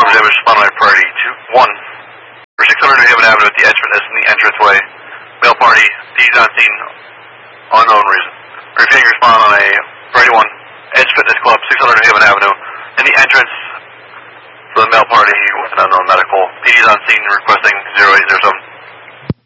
Affirmative damage, respond on priority 2-1. For 600 New Haven Avenue at the Edge Fitness in the entranceway. Male party, PD's on scene, unknown reason. Repeating respond on a priority 1, Edge Fitness Club, 600 New Haven Avenue, in the entrance for the male party with an unknown medical. PD's on scene requesting 0807.